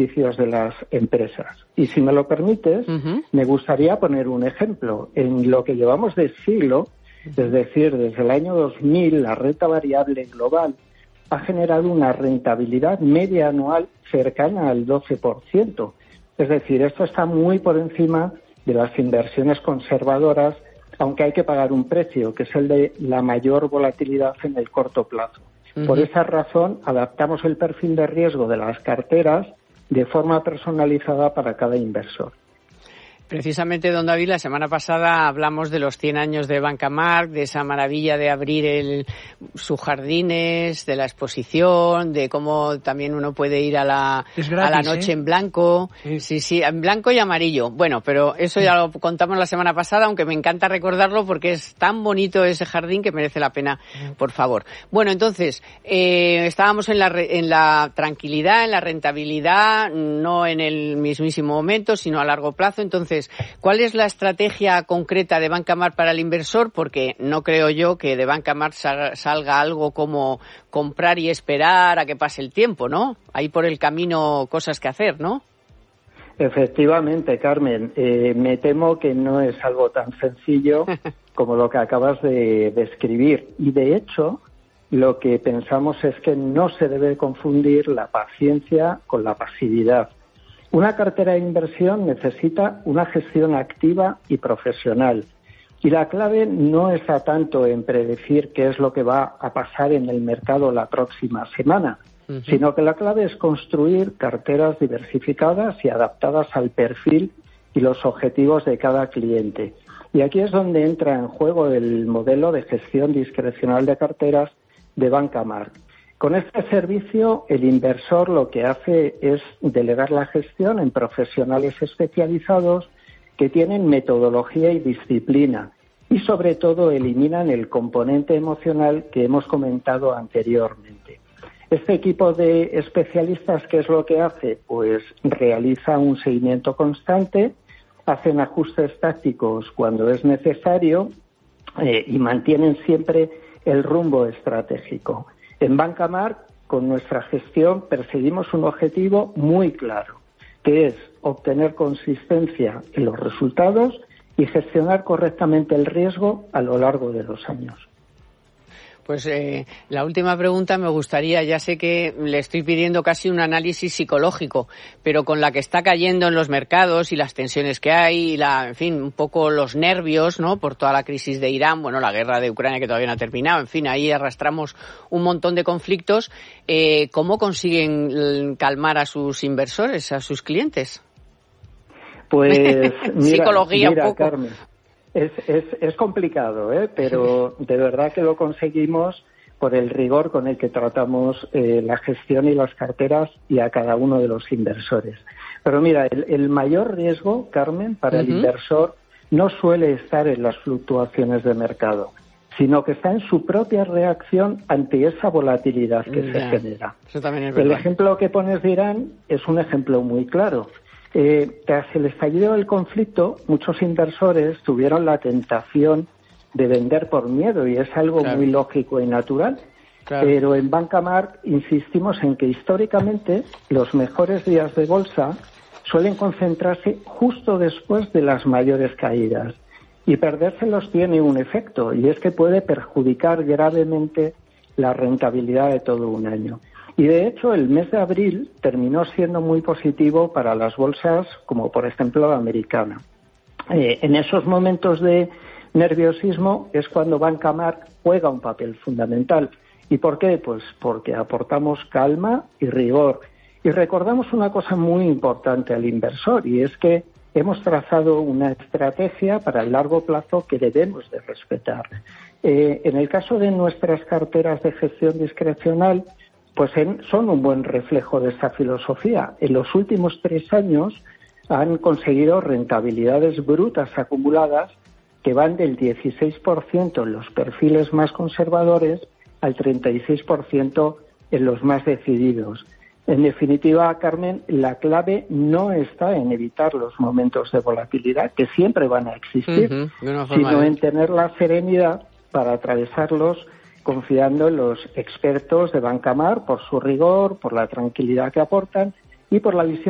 beneficios de las empresas. Y si me lo permites, me gustaría poner un ejemplo. En lo que llevamos de siglo, es decir, desde el año 2000, la renta variable global ha generado una rentabilidad media anual cercana al 12%. Es decir, esto está muy por encima de las inversiones conservadoras, aunque hay que pagar un precio, que es el de la mayor volatilidad en el corto plazo. Por esa razón, adaptamos el perfil de riesgo de las carteras de forma personalizada para cada inversor. Precisamente, don David, la semana pasada hablamos de los 100 años de Banca March, de esa maravilla de abrir sus jardines, de la exposición, de cómo también uno puede ir a la noche en blanco. Sí, en blanco y amarillo. Bueno, pero eso ya lo contamos la semana pasada, aunque me encanta recordarlo porque es tan bonito ese jardín que merece la pena, por favor. Bueno, entonces, estábamos en la tranquilidad, en la rentabilidad, no en el mismísimo momento, sino a largo plazo. Entonces, ¿cuál es la estrategia concreta de Banca March para el inversor? Porque no creo yo que de Banca March salga algo como comprar y esperar a que pase el tiempo, ¿no? Hay por el camino cosas que hacer, ¿no? Efectivamente, Carmen. Me temo que no es algo tan sencillo como lo que acabas de describir. Y de hecho, lo que pensamos es que no se debe confundir la paciencia con la pasividad. Una cartera de inversión necesita una gestión activa y profesional. Y la clave no está tanto en predecir qué es lo que va a pasar en el mercado la próxima semana, sino que la clave es construir carteras diversificadas y adaptadas al perfil y los objetivos de cada cliente. Y aquí es donde entra en juego el modelo de gestión discrecional de carteras de Banca March. Con este servicio, el inversor lo que hace es delegar la gestión en profesionales especializados que tienen metodología y disciplina y, sobre todo, eliminan el componente emocional que hemos comentado anteriormente. Este equipo de especialistas, ¿qué es lo que hace? Pues realiza un seguimiento constante, hacen ajustes tácticos cuando es necesario y mantienen siempre el rumbo estratégico. En Banca March, con nuestra gestión, perseguimos un objetivo muy claro, que es obtener consistencia en los resultados y gestionar correctamente el riesgo a lo largo de los años. Pues la última pregunta me gustaría, ya sé que le estoy pidiendo casi un análisis psicológico, pero con la que está cayendo en los mercados y las tensiones que hay, en fin, un poco los nervios, ¿no? Por toda la crisis de Irán, bueno, la guerra de Ucrania que todavía no ha terminado, en fin, ahí arrastramos un montón de conflictos. ¿Cómo consiguen calmar a sus inversores, a sus clientes? Pues Psicología un poco. Carmen. Es complicado, pero de verdad que lo conseguimos por el rigor con el que tratamos la gestión y las carteras y a cada uno de los inversores. Pero mira, el mayor riesgo, Carmen, para el inversor no suele estar en las fluctuaciones de mercado, sino que está en su propia reacción ante esa volatilidad que se genera. Eso también es verdad. El ejemplo que pones de Irán es un ejemplo muy claro. Tras el estallido del conflicto, muchos inversores tuvieron la tentación de vender por miedo y es algo muy lógico y natural. Claro. Pero en Banca March insistimos en que históricamente los mejores días de bolsa suelen concentrarse justo después de las mayores caídas y perdérselos tiene un efecto y es que puede perjudicar gravemente la rentabilidad de todo un año. Y de hecho el mes de abril terminó siendo muy positivo para las bolsas como por ejemplo la americana. En esos momentos de nerviosismo es cuando Banca March juega un papel fundamental. ¿Y por qué? Pues porque aportamos calma y rigor. Y recordamos una cosa muy importante al inversor y es que hemos trazado una estrategia para el largo plazo que debemos de respetar. En el caso de nuestras carteras de gestión discrecional, pues son un buen reflejo de esta filosofía. En los últimos 3 años han conseguido rentabilidades brutas acumuladas que van del 16% en los perfiles más conservadores al 36% en los más decididos. En definitiva, Carmen, la clave no está en evitar los momentos de volatilidad, que siempre van a existir, sino en tener la serenidad para atravesarlos confiando en los expertos de Banca March por su rigor, por la tranquilidad que aportan y por la visión